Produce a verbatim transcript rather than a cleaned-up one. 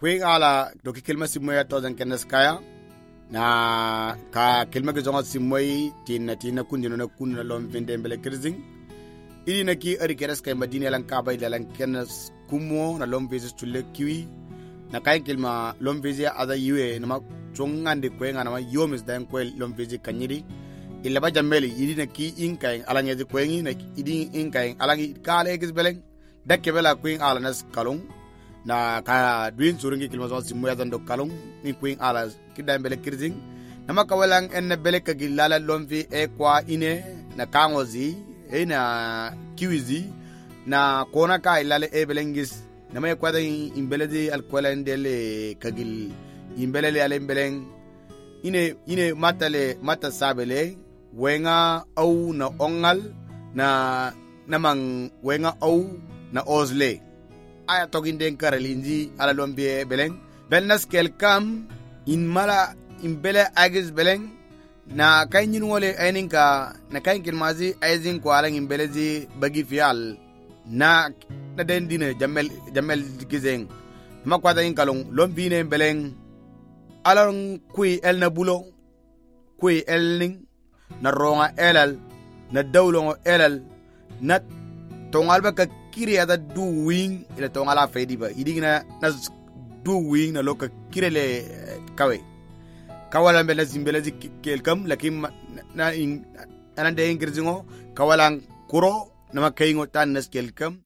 kwen ala doki kilma simoya to zan kenas kaya na ka kilma ke zonga simoy tin tin kundino na kunna lom vende mbele kirzing ili na ki ari keras kay madina lan ka bay lan kenas kumo na lom vizes tulle kiwi na kay kilma lom vizes ada yue na ma chongande kwen na ma yomis dan kwel lom vizes kanyiri illa ba jameli ili na ki inkay alanya di kwen na idi inkay alangi kale gis beleng dakke bela kwen ala nas kalong na ka duin surungi kilma zo simoya dan do kalong ni kwen ala kidam bele kirzing na makawalang en bele kagilala lomvi e kwa ine na kangozi e na kiwizi na kona ka ilale e belengis na may kwada imbele di alkwala ndele kagil imbele le ale beleng ine ine matale mata sabele wenga au na ongal na namang wenga au na ozle aya togin den karalinji ala lombi beleng belnas kelkam in mala imbele agis beleng na kainin wole aininka na kain kilmazi aizin ko alang imbele zi bagi fial na na den dine jamel jamel gizeng makwada in kalong lombine beleng alang kui el na bulo kui elning na ronga elal na dawlongo elal na tongal ba ka kiri ada du wing ila tongala fedi ba idingna na du wing na loka kirele kawe kawala mbele zimbele zi kelkam lakim na in anande ingrizingo kawalang kuro na makaingo tan nas kelkam